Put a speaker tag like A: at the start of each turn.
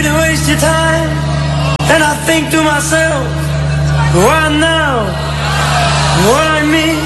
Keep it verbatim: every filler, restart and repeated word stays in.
A: to waste your time. And I think to myself, why now? What I mean?